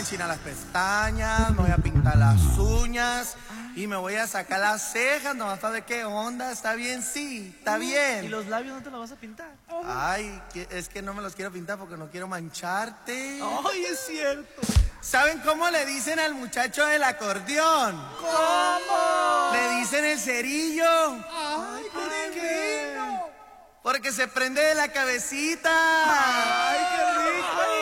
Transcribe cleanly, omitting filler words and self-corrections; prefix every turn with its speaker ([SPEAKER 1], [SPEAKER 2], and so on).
[SPEAKER 1] enchinar las pestañas, me voy a pintar las uñas y me voy a sacar las cejas, nomás para ver qué onda. ¿Está bien? Sí, está bien.
[SPEAKER 2] ¿Y los labios no te los vas a pintar?
[SPEAKER 1] Ay, es que no me los quiero pintar porque no quiero mancharte.
[SPEAKER 2] Ay, es cierto.
[SPEAKER 1] ¿Saben cómo le dicen al muchacho del acordeón?
[SPEAKER 2] ¿Cómo?
[SPEAKER 1] Le dicen el cerillo.
[SPEAKER 2] Ay, ¿por qué?
[SPEAKER 1] Porque se prende de la cabecita.
[SPEAKER 2] Ay, qué rico.